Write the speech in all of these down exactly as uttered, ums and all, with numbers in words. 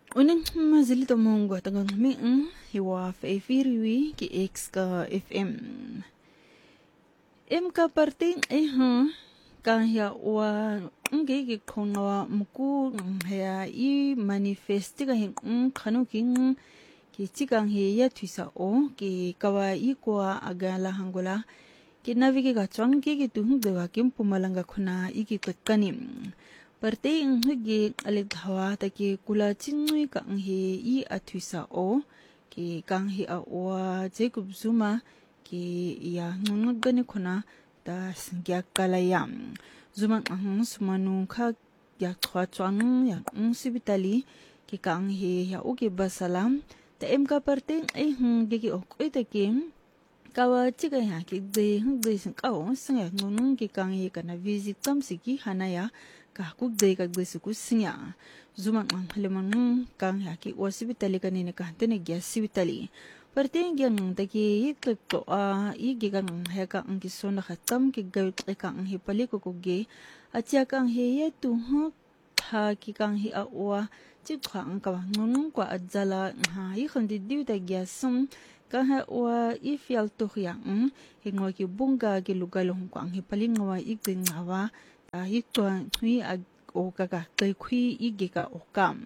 Unin mazilito mongo tangang mi hiwa faifiriwi ki X ka F M. M ka parting eh ha kan ya wa nge ki konwa muku ya i manifesti ka hin kanu king ki tikang he ya tuisa o ki kawa i kwa agala hangola ki navige ka chwang ki ki tuhung dewa kim pumalanga khuna i ki kanim. Parte ang higi alighawa taki kula chinui kang hi i atuisa o ki kang hi awa Jacob Zuma ki ya ngungagani kuna da singya kalayam Zuma ang sumanu ka ya chwa chwang ya ng sibitali ki kang hi ya uki basalam ta em ka parte ay higi okoy taki kawa chiga ya ki de de sing kao sing ya ngunung ki kang hi kana visit tam siki hanaya ka kuk de ka de su kusinya Zuma ang halimang kang ya ki wasibitali kanina ka tene gya sibitali parte gyang taki yitlip to a igi kang heka ang kisona khatam ki gawit ka ang hipali ko kugi at siya kang hiya tu ha ki kang hi awa chikha ang kawangun kwa adzala ha i khandi diu ta gyasum ka ha wa i fial to yang hingwa ki bunga ki lugalong kwa ang hipali ngawa igding ngawa a hitwa hui ag o kaka kay kui igi ka okam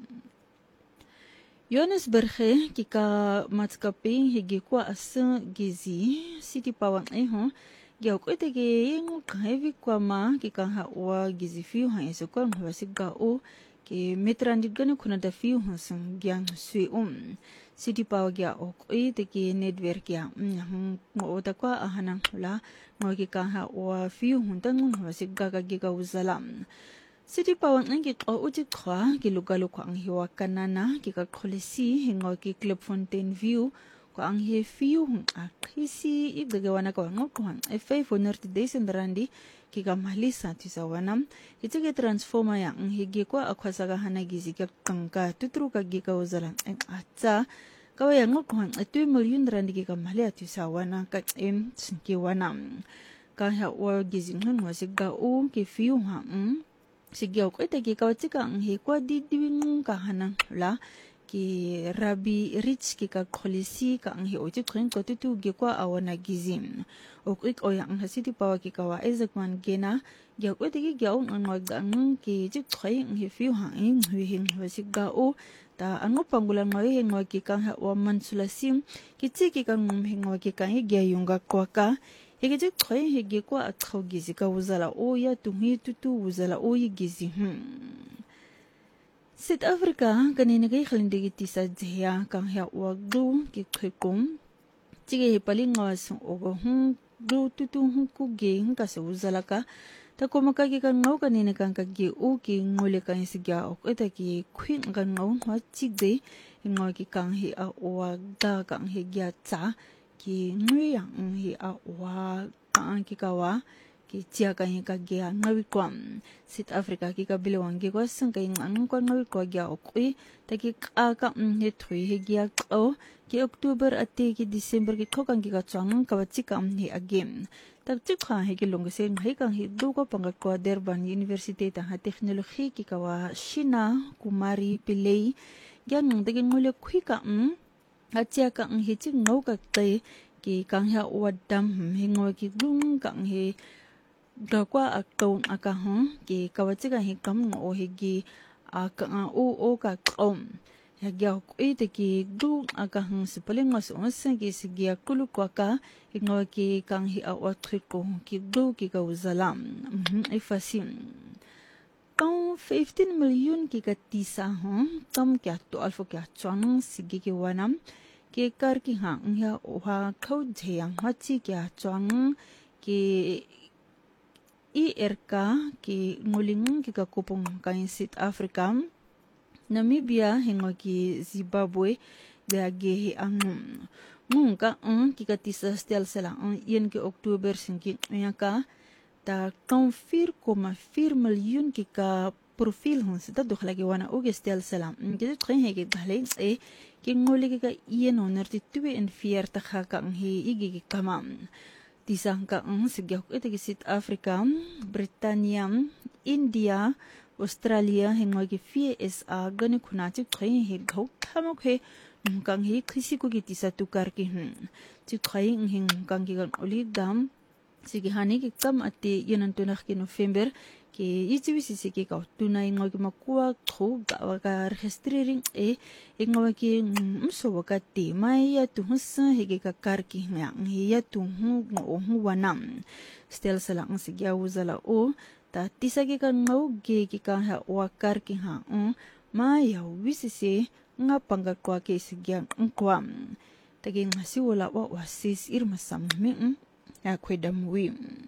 Jonas Berge kika matskaping higi kwa asa gizi city pawang ay ho gyao ko ite gi yung heavy kwa ma kika ha wa gizi fiu ha eso kwa ngwasig ga o ki metrandig gana kuna da fiu ha sang gyang sui um city pawa gya o ko ite ki network ya ngo ota kwa ahanang hula ngo kika ha wa fiu huntang ngwasig ga ga giga uzalam City pawang ang kik o uji kwa kilugalo ko ang hiwa kanana kika kolesi hingo ki Club Fontaine View ko ang hi view hung akisi igagawa na ko ang ko ang F for thirty days and randi kika mahlisa tisa wanam ito ki transforma ya ang higi ko akwa sagahan na gizi ka kangka tutru ka gika uzalan ang atsa kawaya ngo ko ang ito million randi kika mahli at tisa wana ka im sinki wanam kaya wa gizi ngan wasiga o ki view hang Sige ako ito kikawat sika ang hikwa di diwing kahanang la ki Rabi Rich kika kolisi ka ang hiuti kring ko tutu gikwa awan na gizim. O quick o yang hasiti pawa kikawa ezekman gena gyaw ko ito kikyaw ang magdaang ki jikray ang hifiw hanging huwing huwasiga o ta ang panggulang ngayon hingwa kikang hawa mansulasim kitsi kikang hingwa kikang higyayong gakwa ka Higi jik tsoy higi kwa atkaw gizi ka wuzala o ya tunghi tutu wuzala o yi gizi hmm. South Africa kanina kay khalindigi tisa dziya kang hiya wagdu ki khikum Chige hipali nga sung ogo hung du tutu hung kugi hung kasi wuzala ka Ta kumakagi kan ngaw kanina kang kagi o ki nguli kang isigya o ita ki kwin kan ngaw nga chigde ngaw ki kang hiya wagda kang higya tsa ki nguyang hi awa ang kikawa ki tia kan ka gya ngawi kwam South Africa ki ka bilawang gi kwasang kay ang kwan ngawi kwa gya okui ta ki ka ka ni thui hi gya o ki October at ki December ki khokang ki ka chang ka chi kam ni agim tak chi kha hi ki longse ngai kang hi du ko pang ko Durban University ta ha technology ki ka wa Shina Kumari Pillay gyan ng daging ngule khui ka at siya kang hiching ngaw kakay ki kang hiya wadam hingo ki glung kang hi gakwa akaw akahong ki kawatsi kang hikam ngo higi akang o o kakom hagyaw ko ite ki glung akahong sipaling mas unsang ki sigya kulukwa ka hingo ki kang hiya watriko ki glung ki kawzalam ifasim Kang fifteen million ki katisa hong tam kya to alfo kya chwang sigi ki wanam ki kar ki hang ya oha khau jeyang hachi kya chwang ki i erka ki nguling ki ka kupong kain South Africa Namibia hingo ki Zimbabwe da ge ang ngung ka ang ki katisa stel sela ang yen ki October sinki ya ka ta kang four point four million ki ka profil hon sita dukh lagi wana oge stel salam ki tkheng he ki dhaleng e ki ngoli ki ka ien honor ti tuwe en fier ta kha ka ang he igi ki kamam tisang ka ang sigyak ite ki South Africa Britannia India Australia hengwa ki fie S A gani kunati khay he gau kama khe ngkang he khisi ko ki tisa tukar ki hun ti khay nging ngkang ki gan oli dam sige hani ki kam ate yanan tunak ki November ke ichiwi sisi ke ka tunay ngwa ki makuwa kho ga ga registering e ngwa ki mso ka te mai ya tu hus he ka kar ki ngang ya tu hu ngo hu wanam stel salang sige uzala o ta tisa ki kan ngau ge ki ka ha wa kar ki ha um ma ya wisisi nga panga kwa ke sige ngkwam tagi ngasi wala wa wasis irmasam mi ya kwedam wi